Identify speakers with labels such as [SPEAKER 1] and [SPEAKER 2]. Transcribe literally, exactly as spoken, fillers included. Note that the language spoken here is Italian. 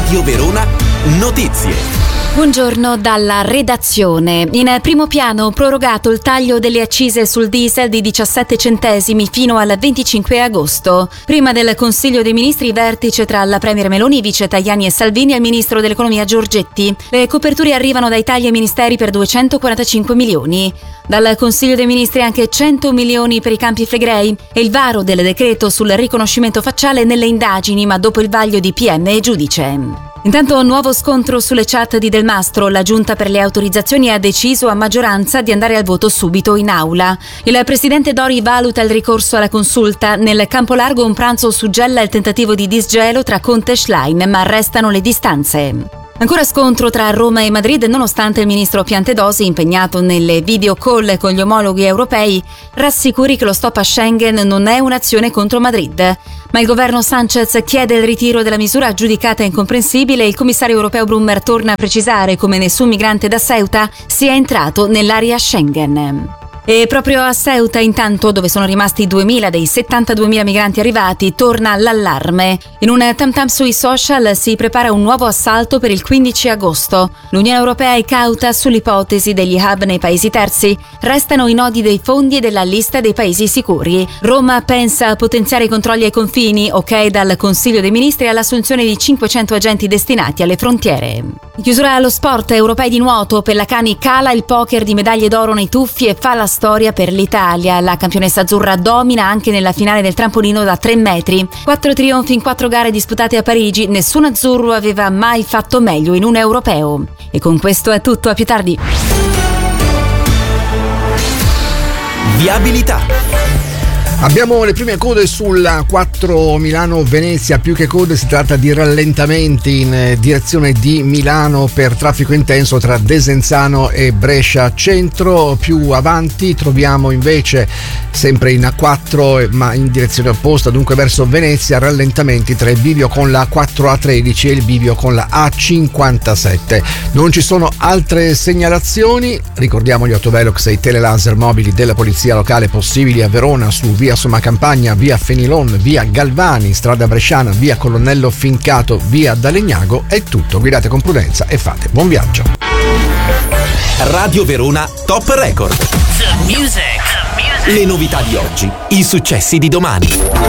[SPEAKER 1] Radio Verona Notizie.
[SPEAKER 2] Buongiorno dalla redazione. In primo piano prorogato il taglio delle accise sul diesel di diciassette centesimi fino al venticinque agosto. Prima del Consiglio dei Ministri, vertice tra la Premier Meloni, vice Tajani e Salvini e il Ministro dell'Economia Giorgetti. Le coperture arrivano dai tagli ai ministeri per duecentoquarantacinque milioni. Dal Consiglio dei Ministri anche cento milioni per i Campi Flegrei e il varo del decreto sul riconoscimento facciale nelle indagini, ma dopo il vaglio di P M e giudice. Intanto nuovo scontro sulle chat di Del Mastro. La Giunta per le autorizzazioni ha deciso a maggioranza di andare al voto subito in aula. Il presidente Dori valuta il ricorso alla consulta. Nel campo largo un pranzo suggella il tentativo di disgelo tra Conte e Schlein, ma restano le distanze. Ancora scontro tra Roma e Madrid, nonostante il ministro Piantedosi, impegnato nelle video call con gli omologhi europei, rassicuri che lo stop a Schengen non è un'azione contro Madrid. Ma il governo Sanchez chiede il ritiro della misura giudicata incomprensibile e il commissario europeo Brummer torna a precisare come nessun migrante da Ceuta sia entrato nell'area Schengen. E proprio a Ceuta, intanto, dove sono rimasti duemila dei settantaduemila migranti arrivati, torna l'allarme. In un tam tam sui social si prepara un nuovo assalto per il quindici agosto. L'Unione Europea è cauta sull'ipotesi degli hub nei paesi terzi. Restano i nodi dei fondi e della lista dei paesi sicuri. Roma pensa a potenziare i controlli ai confini, ok dal Consiglio dei Ministri all'assunzione di cinquecento agenti destinati alle frontiere. In chiusura allo sport, europei di nuoto, Pellacani cala il poker di medaglie d'oro nei tuffi e fa la storia per l'Italia. La campionessa azzurra domina anche nella finale del trampolino da tre metri. Quattro trionfi in quattro gare disputate a Parigi. Nessun azzurro aveva mai fatto meglio in un europeo. E con questo è tutto, a più tardi.
[SPEAKER 1] Viabilità.
[SPEAKER 3] Abbiamo le prime code sulla quattro Milano-Venezia, più che code si tratta di rallentamenti in direzione di Milano per traffico intenso tra Desenzano e Brescia Centro. Più avanti troviamo invece, sempre in A quattro ma in direzione opposta, dunque verso Venezia, rallentamenti tra il bivio con la quattro A tredici e il bivio con la A cinquantasette. Non ci sono altre segnalazioni, ricordiamo gli autovelox e i telelaser mobili della polizia locale possibili a Verona su via Somma Campagna, via Fenilon, via Galvani, strada Bresciana, via Colonnello Fincato, via D'Alegnago. È tutto, guidate con prudenza e fate buon viaggio.
[SPEAKER 1] Radio Verona Top Record.
[SPEAKER 4] The music. The music.
[SPEAKER 1] Le novità di oggi, i successi di domani.